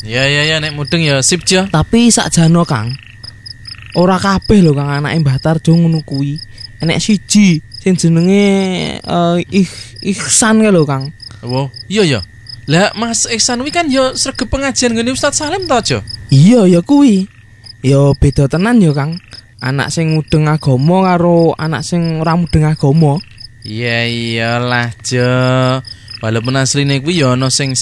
Ya nek mudeng ya sip Jo. Tapi sakjane Kang, ora kabeh lho Kang anake Mbah Tarjo ngono kuwi. Enek siji sing jenenge Ihsan kae lho Kang. Oh, iya ya. Lah Mas Ihsan kuwi kan ya sregep pengajian ngene Ustaz Salim to, Jo? Iya ya kuwi. Ya beda tenan ya Kang. Anak sing mudeng agama karo anak sing ora mudeng agama. Iya iyalah Jo. Walaupun asline kuwi ya ana sing